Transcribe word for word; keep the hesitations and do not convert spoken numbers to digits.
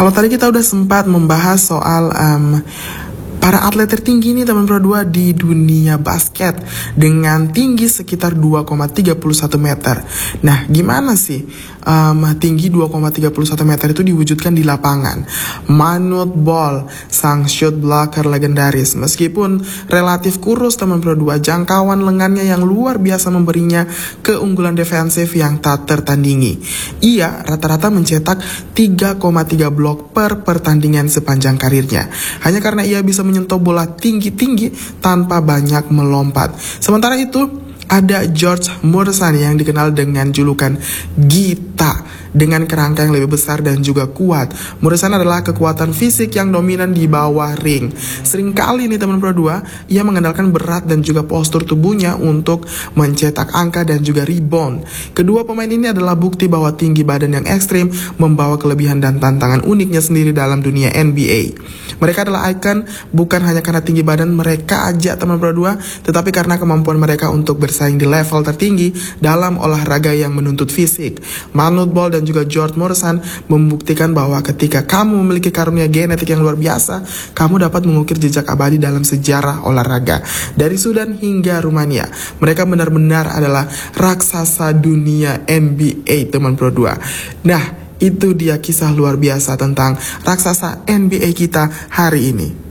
Kalau tadi kita udah sempat membahas soal um, para atlet tertinggi nih teman Pro dua di dunia basket dengan tinggi sekitar dua koma tiga satu meter. Nah, gimana sih um, tinggi dua koma tiga satu meter itu diwujudkan di lapangan? Manute Bol, sang shot blocker legendaris, meskipun relatif kurus teman Pro dua, jangkauan lengannya yang luar biasa memberinya keunggulan defensif yang tak tertandingi. Ia rata-rata mencetak tiga koma tiga blok per pertandingan sepanjang karirnya, hanya karena ia bisa menyentuh bola tinggi-tinggi tanpa banyak melompat. Sementara itu, ada George Muresan yang dikenal dengan julukan Gita. Dengan kerangka yang lebih besar dan juga kuat, Muresan adalah kekuatan fisik yang dominan di bawah ring. Seringkali nih teman Pro dua, ia mengandalkan berat dan juga postur tubuhnya untuk mencetak angka dan juga rebound. Kedua pemain ini adalah bukti bahwa tinggi badan yang ekstrim membawa kelebihan dan tantangan uniknya sendiri dalam dunia N B A. Mereka adalah ikon bukan hanya karena tinggi badan mereka aja teman Pro dua, tetapi karena kemampuan mereka untuk bersaing di level tertinggi dalam olahraga yang menuntut fisik. Manute Bol dan juga George Muresan membuktikan bahwa ketika kamu memiliki karunia genetik yang luar biasa, kamu dapat mengukir jejak abadi dalam sejarah olahraga. Dari Sudan hingga Rumania, mereka benar-benar adalah raksasa dunia N B A teman Pro dua. Nah, itu dia kisah luar biasa tentang raksasa N B A kita hari ini.